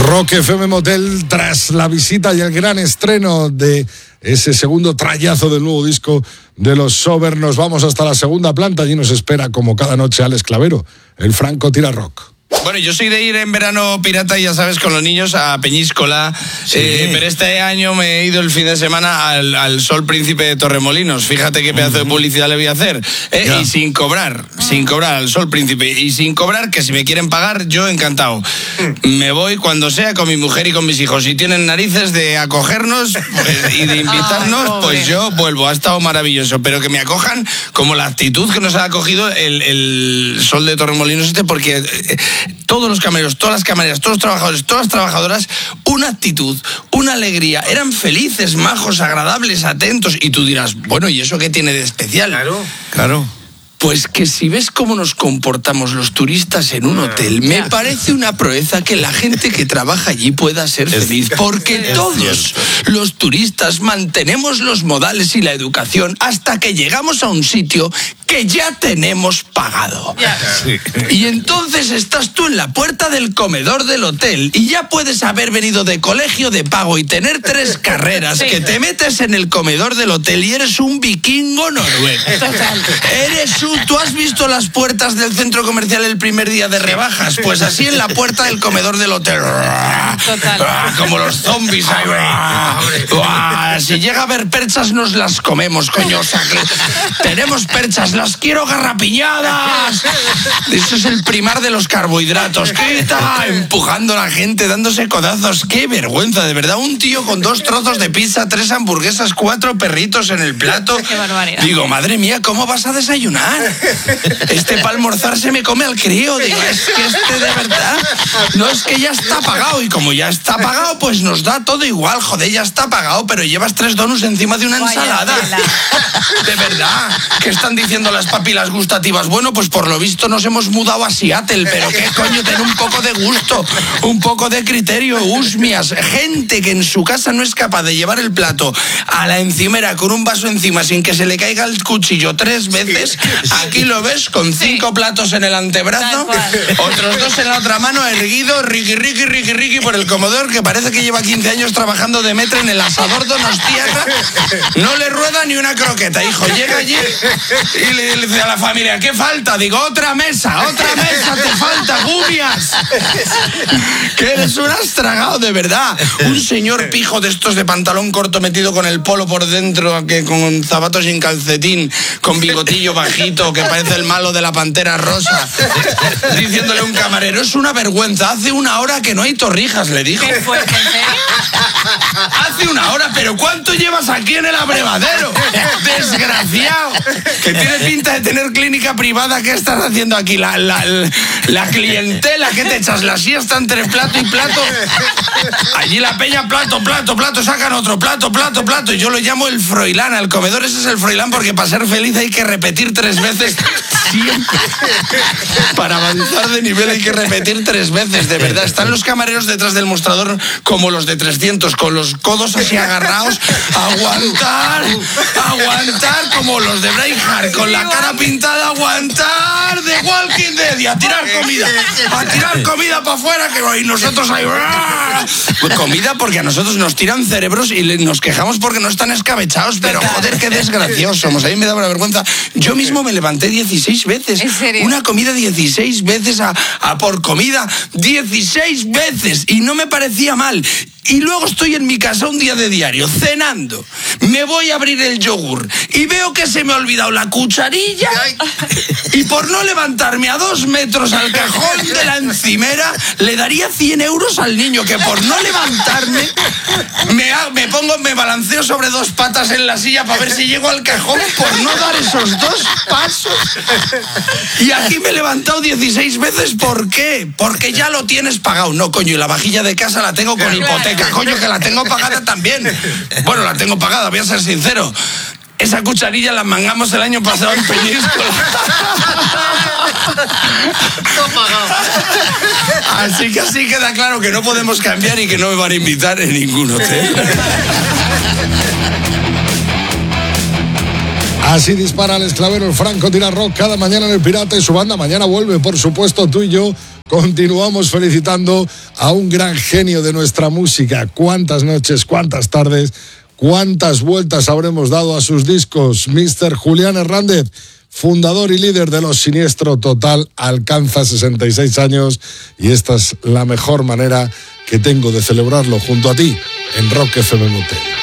Rock FM Motel, tras la visita y el gran estreno de ese segundo trayazo del nuevo disco de los Sober, nos vamos hasta la segunda planta. Allí nos espera, como cada noche, Alex Clavero, el Franco Tira Rock. Bueno, yo soy de ir en verano pirata, ya sabes, con los niños a Peñíscola, sí. Pero este año me he ido el fin de semana al Sol Príncipe de Torremolinos. Fíjate qué pedazo de publicidad le voy a hacer. Y sin cobrar, al Sol Príncipe. Y sin cobrar, que si me quieren pagar, yo encantado. Me voy cuando sea con mi mujer y con mis hijos. Si tienen narices de acogernos y de invitarnos, pues yo vuelvo. Ha estado maravilloso. Pero que me acojan como la actitud que nos ha acogido el Sol de Torremolinos porque... todos los camareros, todas las camareras, todos los trabajadores, todas las trabajadoras, una actitud, una alegría, eran felices, majos, agradables, atentos, y tú dirás, bueno, ¿y eso qué tiene de especial? Claro. Pues que si ves cómo nos comportamos los turistas en un hotel, me parece una proeza que la gente que trabaja allí pueda ser feliz, porque todos los turistas mantenemos los modales y la educación hasta que llegamos a un sitio que ya tenemos pagado. Sí. Y entonces estás tú en la puerta del comedor del hotel y ya puedes haber venido de colegio de pago y tener 3 carreras, que te metes en el comedor del hotel y eres un vikingo noruego. ¿Tú has visto las puertas del centro comercial el primer día de rebajas? Pues así en la puerta del comedor del hotel. Como los zombies. Si llega a haber perchas, nos las comemos, coño. O sea, que tenemos perchas, las quiero garrapiñadas. Eso es el primar de los carbohidratos. ¿Qué está? Empujando a la gente, dándose codazos. Qué vergüenza, de verdad. Un tío con 2 trozos de pizza, 3 hamburguesas, 4 perritos en el plato. Qué barbaridad. Digo, madre mía, ¿cómo vas a desayunar? Para almorzar se me come al crío. Digo, es que de verdad, no, es que ya está pagado. Y como ya está pagado, pues nos da todo igual. Joder, ya está pagado, pero llevas 3 donuts encima de una ensalada. De verdad. ¿Qué están diciendo las papilas gustativas? Bueno, pues por lo visto nos hemos mudado a Seattle, pero qué coño, ten un poco de gusto, un poco de criterio, usmias. Gente que en su casa no es capaz de llevar el plato a la encimera con un vaso encima sin que se le caiga el cuchillo 3 veces. Aquí lo ves con 5 platos en el antebrazo, otros 2 en la otra mano, erguido, riqui por el comedor, que parece que lleva 15 años trabajando de metro en el asador donostiaca. No le rueda ni una croqueta, hijo. Llega allí y le dice a la familia, ¿qué falta? Digo, otra mesa, te falta, gumias. Que eres un astragado, de verdad. Un señor pijo de estos de pantalón corto metido con el polo por dentro, que con zapatos sin calcetín, con bigotillo bajito, que parece el malo de la Pantera Rosa, diciéndole a un camarero, es una vergüenza, hace 1 hora que no hay torrijas, le dijo. ¿Qué fue? ¿En serio? Hace 1 hora, pero ¿cuánto llevas aquí en el abrevadero? Desgraciado. Que tiene pinta de tener clínica privada. ¿Qué estás haciendo aquí? La clientela, ¿qué te echas? La siesta entre plato y plato. Allí la peña, plato, sacan otro, plato. Y yo lo llamo el Froilán. Al comedor ese es el Froilán, porque para ser feliz hay que repetir 3 veces siempre. Para avanzar de nivel hay que repetir 3 veces, de verdad. Están los camareros detrás del mostrador como los de 300, con los codos así agarrados. Aguantar, como los de Braveheart, con la cara pintada, aguantar de Walking Dead, y a tirar comida para afuera, que hoy nosotros ahí... Comida, porque a nosotros nos tiran cerebros y nos quejamos porque no están escabechados, pero joder, qué desgraciosos somos. A mí me da una vergüenza. Yo mismo me levanté 16 veces. ¿En serio? Una comida 16 veces a por comida, 16 veces, y no me parecía mal. Y luego estoy en mi casa un día de diario, cenando. Me voy a abrir el yogur y veo que se me ha olvidado la cucharilla. Y por no levantarme a 2 metros al cajón de la encimera, le daría 100 euros al niño, que por no levantarme me balanceo sobre 2 patas en la silla para ver si llego al cajón, por no dar esos 2 pasos. Y aquí me he levantado 16 veces. ¿Por qué? Porque ya lo tienes pagado. No, coño, y la vajilla de casa la tengo con hipoteca. Coño, que la tengo pagada también. Bueno, la tengo pagada, voy a ser sincero. Esa cucharilla la mangamos el año pasado en Peñíscola. Así que así queda claro que no podemos cambiar y que no me van a invitar en ningún hotel. Así dispara Alex Clavero, el Franco Tira Rock, cada mañana en El Pirata, y su banda mañana vuelve, por supuesto, tú y yo. continuamos felicitando a un gran genio de nuestra música. Cuántas noches, cuántas tardes, cuántas vueltas habremos dado a sus discos. Mr. Julián Hernández, fundador y líder de Los Siniestro Total, alcanza 66 años y esta es la mejor manera que tengo de celebrarlo junto a ti en Rock FM Motel.